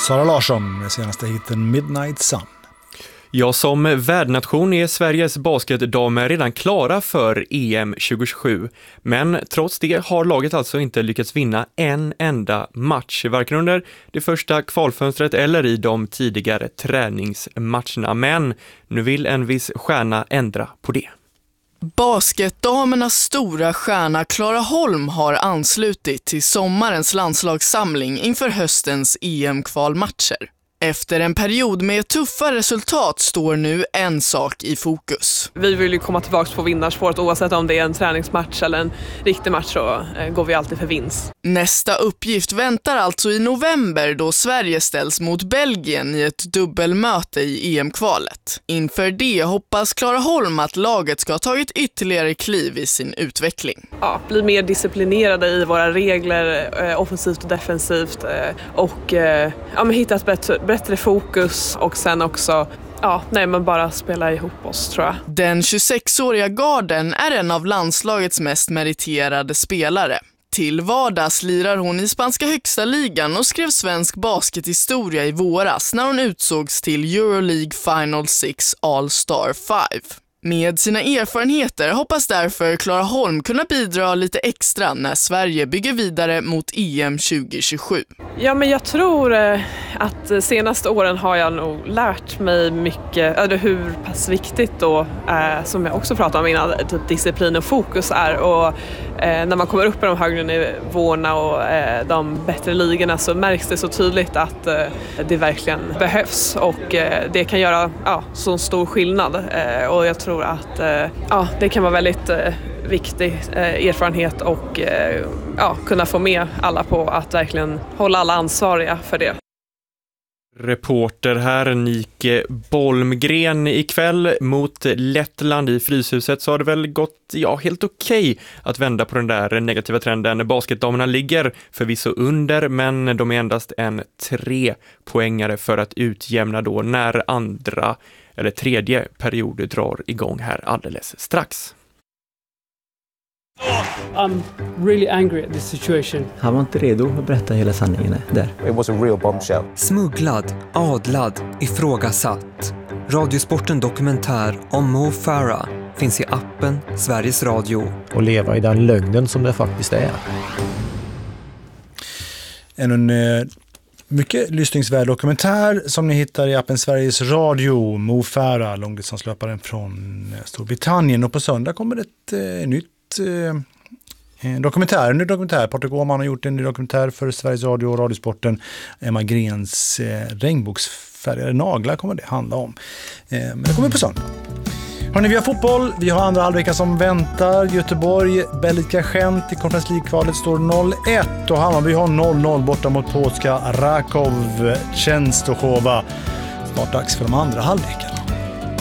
Sara Larsson med senaste hitten Midnight Sun. Ja, som värdnation är Sveriges basketdamer redan klara för EM 2027. Men trots det har laget alltså inte lyckats vinna en enda match, varken under det första kvalfönstret eller i de tidigare träningsmatcherna. Men nu vill en viss stjärna ändra på det. Basketdamernas stora stjärna Clara Holm har anslutit till sommarens landslagssamling inför höstens EM-kvalmatcher. Efter en period med tuffa resultat står nu en sak i fokus. Vi vill ju komma tillbaka på vinnarspåret oavsett om det är en träningsmatch eller en riktig match, så går vi alltid för vinst. Nästa uppgift väntar alltså i november då Sverige ställs mot Belgien i ett dubbelmöte i EM-kvalet. Inför det hoppas Clara Holm att laget ska ha tagit ytterligare kliv i sin utveckling. Ja, bli mer disciplinerade i våra regler, offensivt och defensivt, och hitta ett bättre fokus och sen också bara spela ihop oss, tror jag. Den 26-åriga garden är en av landslagets mest meriterade spelare. Till vardags lirar hon i spanska högsta ligan och skrev svensk baskethistoria i våras när hon utsågs till Euroleague Final 6 All-Star 5. Med sina erfarenheter hoppas därför Clara Holm kunna bidra lite extra när Sverige bygger vidare mot EM 2027. Ja, men jag tror att senaste åren har jag nog lärt mig mycket, hur pass viktigt då, som jag också pratade om innan, typ disciplin och fokus är. Och när man kommer upp i de högre nivåerna och de bättre ligorna så märks det så tydligt att det verkligen behövs. Och det kan göra så stor skillnad. Och jag tror att det kan vara väldigt viktig erfarenhet och kunna få med alla på att verkligen hålla alla ansvariga för det. Reporter här, Nike Bolmgren. Ikväll mot Lettland i Fryshuset så har det väl gått helt okej att vända på den där negativa trenden. Basketdamerna ligger förvisso under, men de är endast en 3-poängare för att utjämna då när andra eller tredje period drar igång här alldeles strax. I'm really angry at this situation. Han var inte redo att berätta hela sanningen där. It was a real bombshell. Smugglad, adlad, ifrågasatt. Radiosporten dokumentär om Mo Farah finns i appen Sveriges Radio. Och leva i den lögnen som det faktiskt är. En mycket lyssningsvärd dokumentär som ni hittar i appen Sveriges Radio. Mo Farah, långdistanslöparen från Storbritannien. Och på söndag kommer ett nytt dokumentär. Patrik Åhman har gjort en ny dokumentär för Sveriges Radio och Radiosporten. Emma Grens regnbågsfärgade naglar kommer det handla om. Men det kommer på söndag. Hörrni, vi har fotboll. Vi har andra halvleka som väntar. Göteborg, Belgika Gent i Conference League-kvalet står 0-1 och Hammarby har 0-0 borta mot polska Rakov Częstochowa. Snart dags för de andra halvlekarna.